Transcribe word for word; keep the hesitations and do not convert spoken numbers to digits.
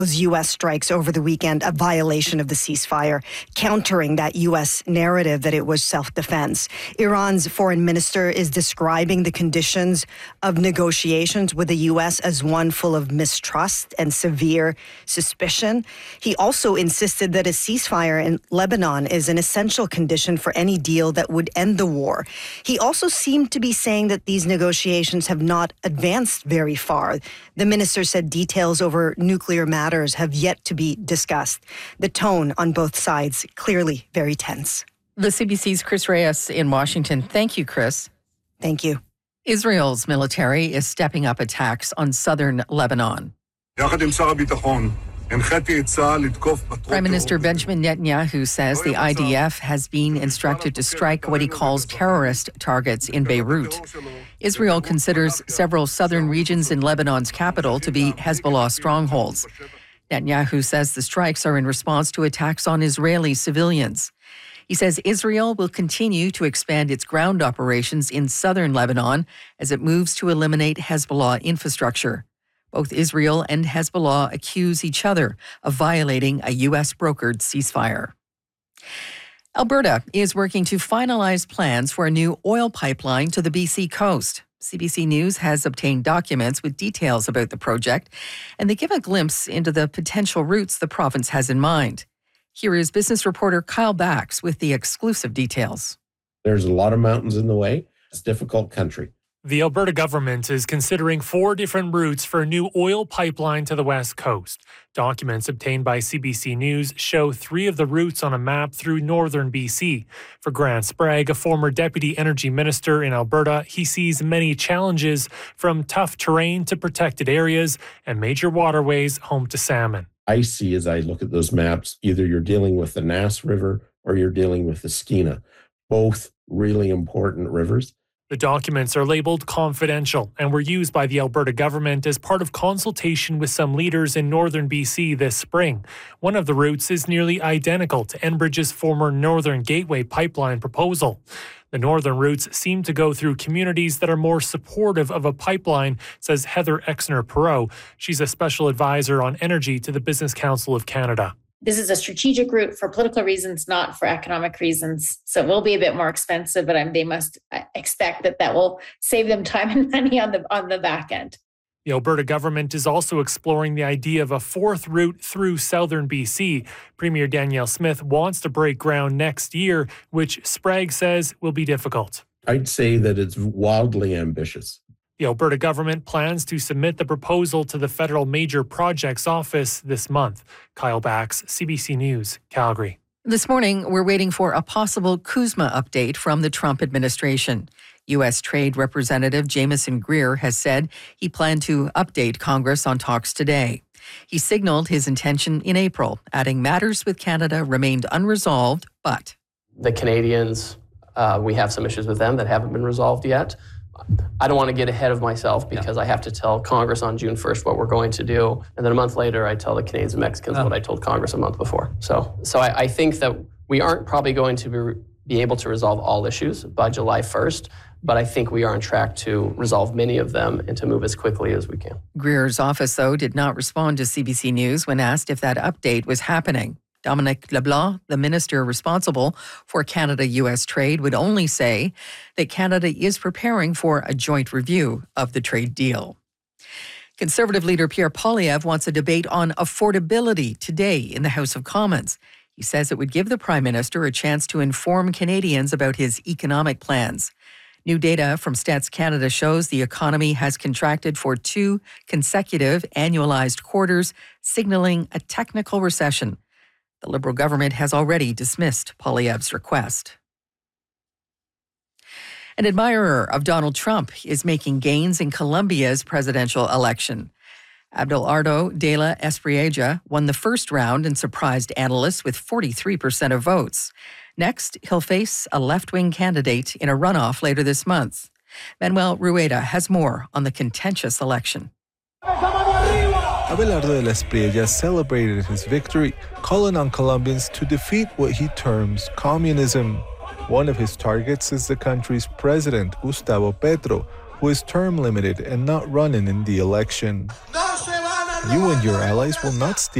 Those U S strikes over the weekend, a violation of the ceasefire, countering that U S narrative that it was self-defense. Iran's foreign minister is describing the conditions of negotiations with the U S as one full of mistrust and severe suspicion. He also insisted that a ceasefire in Lebanon is an essential condition for any deal that would end the war. He also seemed to be saying that these negotiations have not advanced very far. The minister said details over nuclear matters have yet to be discussed. The tone on both sides clearly very tense. The C B C's Chris Reyes in Washington. Thank you, Chris. Thank you. Israel's military is stepping up attacks on southern Lebanon. Prime Minister Benjamin Netanyahu says the I D F has been instructed to strike what he calls terrorist targets in Beirut. Israel considers several southern regions in Lebanon's capital to be Hezbollah strongholds. Netanyahu says the strikes are in response to attacks on Israeli civilians. He says Israel will continue to expand its ground operations in southern Lebanon as it moves to eliminate Hezbollah infrastructure. Both Israel and Hezbollah accuse each other of violating a U S-brokered ceasefire. Alberta is working to finalize plans for a new oil pipeline to the B C coast. C B C News has obtained documents with details about the project, and they give a glimpse into the potential routes the province has in mind. Here is business reporter Kyle Bax with the exclusive details. There's a lot of mountains in the way. It's a difficult country. The Alberta government is considering four different routes for a new oil pipeline to the west coast. Documents obtained by C B C News show three of the routes on a map through northern B C. For Grant Sprague, a former deputy energy minister in Alberta, he sees many challenges from tough terrain to protected areas and major waterways home to salmon. I see as I look at those maps, either you're dealing with the Nass River or you're dealing with the Skeena, both really important rivers. The documents are labeled confidential and were used by the Alberta government as part of consultation with some leaders in northern B C this spring. One of the routes is nearly identical to Enbridge's former Northern Gateway pipeline proposal. The northern routes seem to go through communities that are more supportive of a pipeline, says Heather Exner-Perot. She's a special advisor on energy to the Business Council of Canada. This is a strategic route for political reasons, not for economic reasons. So it will be a bit more expensive, but they must expect that that will save them time and money on the on the back end. The Alberta government is also exploring the idea of a fourth route through southern B C. Premier Danielle Smith wants to break ground next year, which Sprague says will be difficult. I'd say that it's wildly ambitious. The Alberta government plans to submit the proposal to the Federal Major Projects Office this month. Kyle Bax, C B C News, Calgary. This morning, we're waiting for a possible CUSMA update from the Trump administration. U S Trade Representative Jameson Greer has said he planned to update Congress on talks today. He signaled his intention in April, adding matters with Canada remained unresolved, but... The Canadians, uh, we have some issues with them that haven't been resolved yet. I don't want to get ahead of myself because yeah. I have to tell Congress on June first what we're going to do. And then a month later, I tell the Canadians and Mexicans oh. what I told Congress a month before. So so I, I think that we aren't probably going to be, be able to resolve all issues by July first, but I think we are on track to resolve many of them and to move as quickly as we can. Greer's office, though, did not respond to C B C News when asked if that update was happening. Dominic LeBlanc, the minister responsible for Canada-U S trade, would only say that Canada is preparing for a joint review of the trade deal. Conservative leader Pierre Poilievre wants a debate on affordability today in the House of Commons. He says it would give the Prime Minister a chance to inform Canadians about his economic plans. New data from Stats Canada shows the economy has contracted for two consecutive annualized quarters, signaling a technical recession. The Liberal government has already dismissed Poilievre's request. An admirer of Donald Trump is making gains in Colombia's presidential election. Abelardo de la Espriella won the first round and surprised analysts with forty-three percent of votes. Next, he'll face a left-wing candidate in a runoff later this month. Manuel Rueda has more on the contentious election. Abelardo de la Espriella celebrated his victory, calling on Colombians to defeat what he terms communism. One of his targets is the country's president, Gustavo Petro, who is term limited and not running in the election. You and your allies will not stay